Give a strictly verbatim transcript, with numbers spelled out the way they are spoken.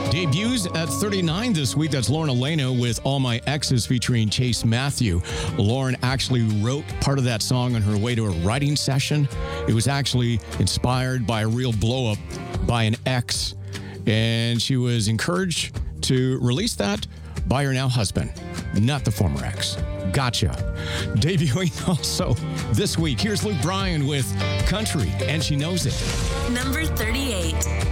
Debuts at thirty-nine this week. That's Lauren Elena with All My Exes featuring Chase Matthew. Lauren actually wrote part of that song on her way to a writing session. It was actually inspired by a real blow up by an ex, and she was encouraged to release that by her now husband, not the former ex. Gotcha. Debuting also this week, here's Luke Bryan with Country, and She Knows It. Number thirty-eight.